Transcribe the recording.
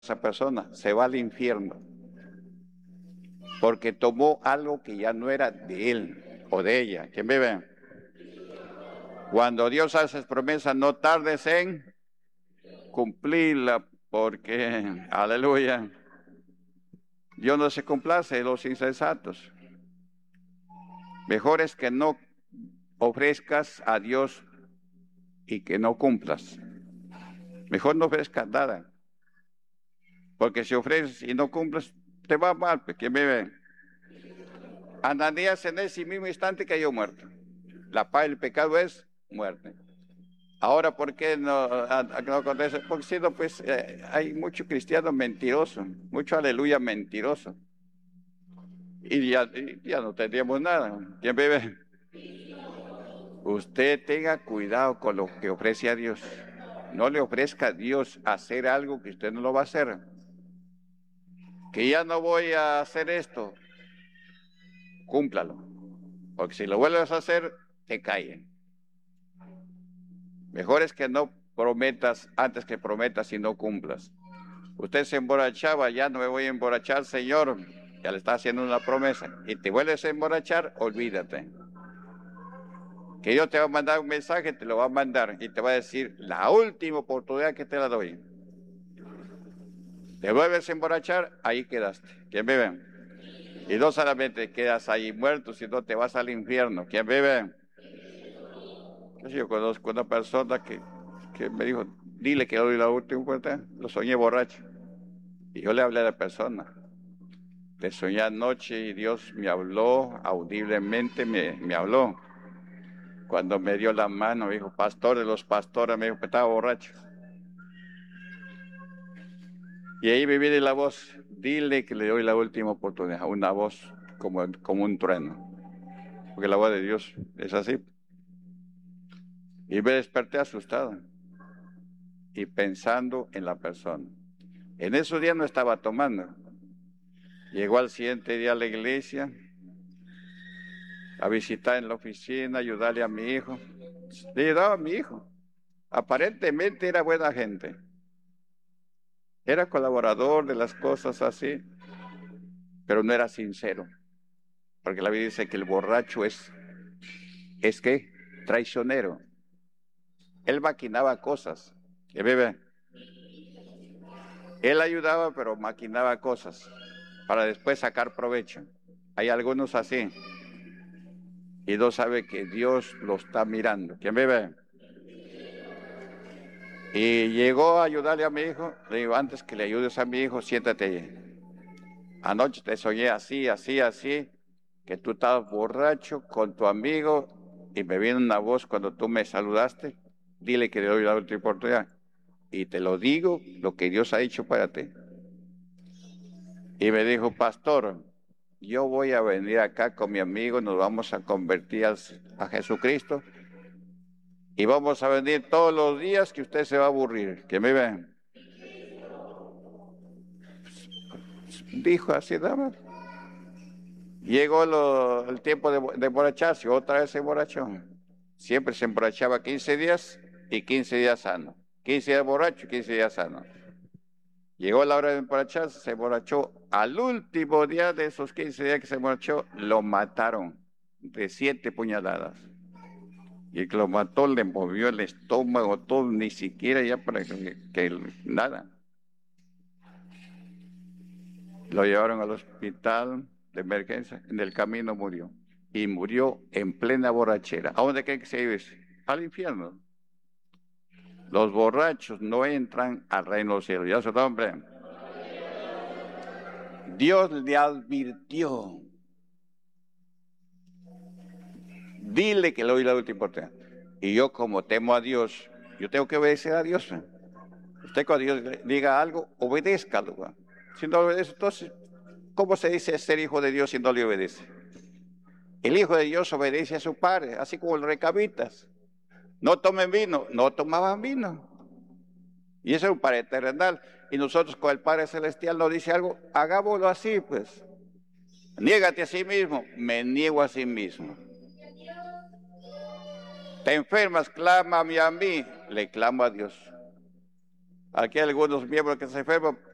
esa persona, se va al infierno, porque tomó algo que ya no era de él o de ella. ¿Quién vive? Cuando Dios hace promesa, no tardes en cumplirla, porque, aleluya, Dios no se complace de los insensatos. Mejor es que no ofrezcas a Dios y que no cumplas. Mejor no ofrezcas nada, porque si ofreces y no cumples, te va mal. ¿Quién vive? Ananías en ese mismo instante cayó muerto. La paga del pecado es muerte. Ahora, ¿por qué no acontece? Porque si no, pues hay mucho cristiano mentiroso, mucho aleluya mentiroso. Y ya no tendríamos nada. ¿Quién vive? Usted tenga cuidado con lo que ofrece a Dios. No le ofrezca a Dios hacer algo que usted no lo va a hacer. Que ya no voy a hacer esto, cúmplalo. Porque si lo vuelves a hacer, te cae. Mejor es que no prometas antes que prometas y no cumplas. Usted se emborrachaba, ya no me voy a emborrachar, Señor. Ya le está haciendo una promesa. Y te vuelves a emborrachar, olvídate. Que Dios te va a mandar un mensaje, te lo va a mandar y te va a decir, la última oportunidad que te la doy. Te vuelves a emborrachar, ahí quedaste. ¿Quién vive? Y no solamente quedas ahí muerto, sino te vas al infierno. ¿Quién vive? Yo conozco una persona que me dijo, dile que doy la última oportunidad. Lo soñé borracho. Y yo le hablé a la persona. Le soñé anoche y Dios me habló, audiblemente me habló. Cuando me dio la mano, me dijo, pastor de los pastores, me dijo que estaba borracho. Y ahí me viene la voz, dile que le doy la última oportunidad, una voz como un trueno, porque la voz de Dios es así. Y me desperté asustado y pensando en la persona. En esos días no estaba tomando. Llegó al siguiente día a la iglesia, a visitar en la oficina, ayudarle a mi hijo. Le ayudaba a mi hijo. Aparentemente era buena gente. Era colaborador de las cosas así, pero no era sincero. Porque la Biblia dice que el borracho ¿es qué? Traicionero. Él maquinaba cosas. ¿Qué bebe? Él ayudaba, pero maquinaba cosas para después sacar provecho. Hay algunos así. Y no sabe que Dios lo está mirando. ¿Quién vive? Y llegó a ayudarle a mi hijo. Le digo, antes que le ayudes a mi hijo, siéntate ahí. Anoche te soñé así, así, así, que tú estabas borracho con tu amigo y me vino una voz cuando tú me saludaste. Dile que le doy la última oportunidad. Y te lo digo, lo que Dios ha hecho para ti. Y me dijo, pastor, yo voy a venir acá con mi amigo, nos vamos a convertir a Jesucristo y vamos a venir todos los días que usted se va a aburrir. ¿Que me ven? Dijo así, dama. Llegó el tiempo de emborracharse, otra vez se emborrachó. Siempre se emborrachaba 15 días y 15 días sano. 15 días borracho y 15 días sano. Llegó la hora de emborracharse, se emborrachó. Al último día de esos 15 días que se emborrachó, lo mataron de 7 puñaladas. Y el que lo mató le movió el estómago, todo, ni siquiera ya para nada. Lo llevaron al hospital de emergencia, en el camino murió. Y murió en plena borrachera. ¿A dónde creen que se iba? Al infierno. Los borrachos no entran al reino de los cielos. ¿Ya su nombre? Dios le advirtió. Dile que le doy la última oportunidad. Y yo, como temo a Dios, yo tengo que obedecer a Dios. Usted cuando Dios le diga algo, obedézcalo. Si no obedece, entonces, ¿cómo se dice ser hijo de Dios si no le obedece? El hijo de Dios obedece a su padre, así como los recabitas. No tomen vino, no tomaban vino. Y ese es un Padre terrenal. Y nosotros con el Padre Celestial nos dice algo, hagámoslo así, pues. Niégate a sí mismo, me niego a sí mismo. Te enfermas, clámame a mí, le clamo a Dios. Aquí hay algunos miembros que se enferman,